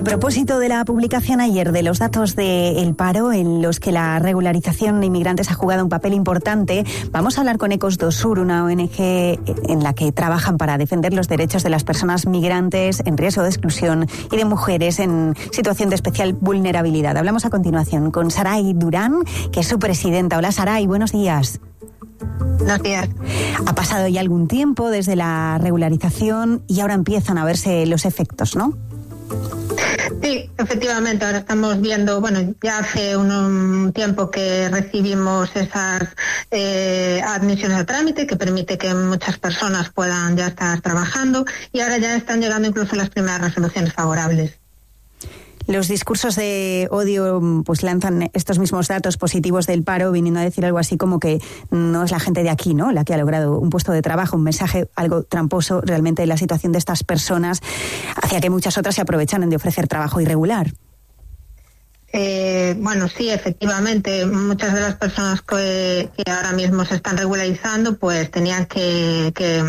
A propósito de la publicación ayer de los datos del paro, en los que la regularización de inmigrantes ha jugado un papel importante, vamos a hablar con Ecos do Sur, una ONG en la que trabajan para defender los derechos de las personas migrantes en riesgo de exclusión y de mujeres en situación de especial vulnerabilidad. Hablamos a continuación con Saray Durán, que es su presidenta. Hola, Saray, buenos días. Buenos días. Ha pasado ya algún tiempo desde la regularización y ahora empiezan a verse los efectos, ¿no? Sí, efectivamente, ahora estamos viendo, ya hace un tiempo que recibimos esas admisiones a trámite que permite que muchas personas puedan ya estar trabajando y ahora ya están llegando incluso las primeras resoluciones favorables. Los discursos de odio pues lanzan estos mismos datos positivos del paro, viniendo a decir algo así como que no es la gente de aquí, ¿no?, la que ha logrado un puesto de trabajo, un mensaje algo tramposo realmente de la situación de estas personas, hacia que muchas otras se aprovechan de ofrecer trabajo irregular. Sí, efectivamente, muchas de las personas que ahora mismo se están regularizando pues tenían que